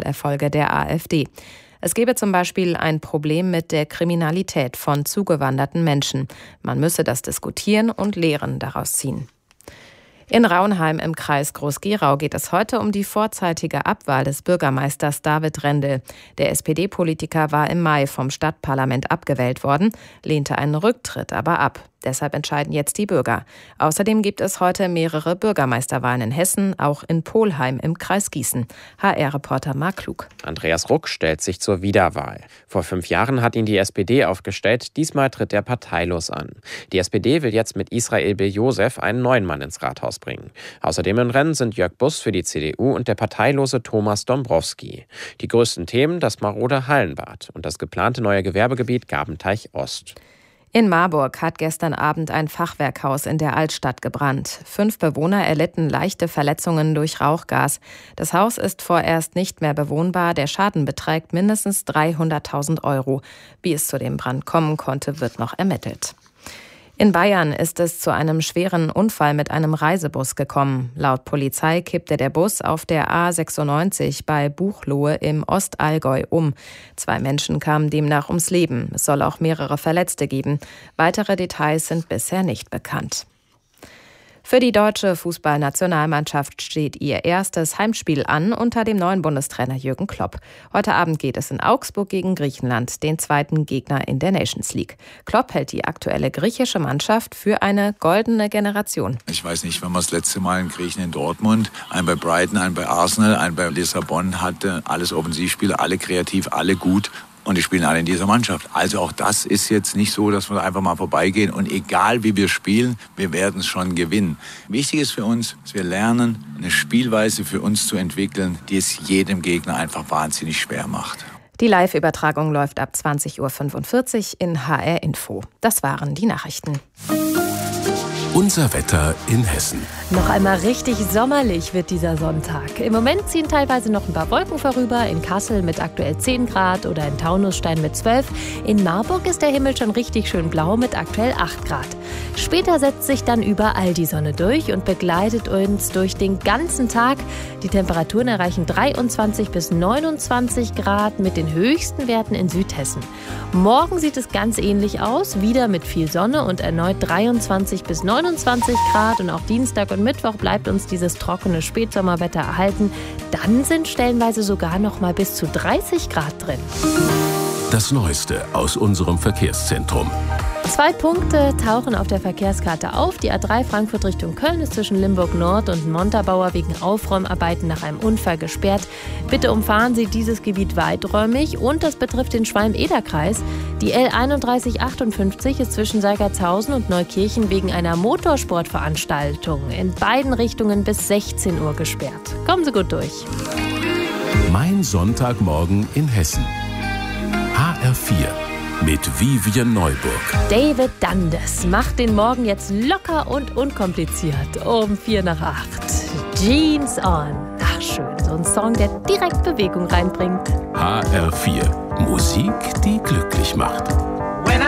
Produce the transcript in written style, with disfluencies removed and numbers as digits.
Wahlerfolge der AfD. Es gebe zum Beispiel ein Problem mit der Kriminalität von zugewanderten Menschen. Man müsse das diskutieren und Lehren daraus ziehen. In Raunheim im Kreis Groß-Gerau geht es heute um die vorzeitige Abwahl des Bürgermeisters David Rendel. Der SPD-Politiker war im Mai vom Stadtparlament abgewählt worden, lehnte einen Rücktritt aber ab. Deshalb entscheiden jetzt die Bürger. Außerdem gibt es heute mehrere Bürgermeisterwahlen in Hessen, auch in Polheim im Kreis Gießen. HR-Reporter Marc Klug. Andreas Ruck stellt sich zur Wiederwahl. Vor 5 Jahren hat ihn die SPD aufgestellt, diesmal tritt er parteilos an. Die SPD will jetzt mit Israel Bel-Josef einen neuen Mann ins Rathaus bringen. Außerdem im Rennen sind Jörg Buss für die CDU und der parteilose Thomas Dombrowski. Die größten Themen: das marode Hallenbad und das geplante neue Gewerbegebiet Gabenteich Ost. In Marburg hat gestern Abend ein Fachwerkhaus in der Altstadt gebrannt. 5 Bewohner erlitten leichte Verletzungen durch Rauchgas. Das Haus ist vorerst nicht mehr bewohnbar. Der Schaden beträgt mindestens 300.000 €. Wie es zu dem Brand kommen konnte, wird noch ermittelt. In Bayern ist es zu einem schweren Unfall mit einem Reisebus gekommen. Laut Polizei kippte der Bus auf der A96 bei Buchloe im Ostallgäu um. 2 Menschen kamen demnach ums Leben. Es soll auch mehrere Verletzte geben. Weitere Details sind bisher nicht bekannt. Für die deutsche Fußballnationalmannschaft steht ihr erstes Heimspiel an unter dem neuen Bundestrainer Jürgen Klopp. Heute Abend geht es in Augsburg gegen Griechenland, den zweiten Gegner in der Nations League. Klopp hält die aktuelle griechische Mannschaft für eine goldene Generation. Ich weiß nicht, wann wir das letzte Mal einen Griechen in Dortmund, einen bei Brighton, einen bei Arsenal, einen bei Lissabon hatte. Alles Offensivspieler, alle kreativ, alle gut. Und die spielen alle in dieser Mannschaft. Also auch das ist jetzt nicht so, dass wir einfach mal vorbeigehen. Und egal wie wir spielen, wir werden es schon gewinnen. Wichtig ist für uns, dass wir lernen, eine Spielweise für uns zu entwickeln, die es jedem Gegner einfach wahnsinnig schwer macht. Die Live-Übertragung läuft ab 20.45 Uhr in HR Info. Das waren die Nachrichten. Unser Wetter in Hessen. Noch einmal richtig sommerlich wird dieser Sonntag. Im Moment ziehen teilweise noch ein paar Wolken vorüber. In Kassel mit aktuell 10 Grad oder in Taunusstein mit 12. In Marburg ist der Himmel schon richtig schön blau mit aktuell 8 Grad. Später setzt sich dann überall die Sonne durch und begleitet uns durch den ganzen Tag. Die Temperaturen erreichen 23 bis 29 Grad mit den höchsten Werten in Südhessen. Morgen sieht es ganz ähnlich aus, wieder mit viel Sonne und erneut 23 bis 29 Grad. Und auch Dienstag und Mittwoch bleibt uns dieses trockene Spätsommerwetter erhalten. Dann sind stellenweise sogar noch mal bis zu 30 Grad drin. Das Neueste aus unserem Verkehrszentrum. 2 Punkte tauchen auf der Verkehrskarte auf. Die A3 Frankfurt Richtung Köln ist zwischen Limburg Nord und Montabaur wegen Aufräumarbeiten nach einem Unfall gesperrt. Bitte umfahren Sie dieses Gebiet weiträumig und das betrifft den Schwalm-Eder-Kreis. Die L3158 ist zwischen Seigertshausen und Neukirchen wegen einer Motorsportveranstaltung in beiden Richtungen bis 16 Uhr gesperrt. Kommen Sie gut durch. Mein Sonntagmorgen in Hessen. HR4. Mit Vivian Neuburg. David Dundes macht den Morgen jetzt locker und unkompliziert um 7:45. Jeans on. Ach schön, so ein Song, der direkt Bewegung reinbringt. HR4. Musik, die glücklich macht.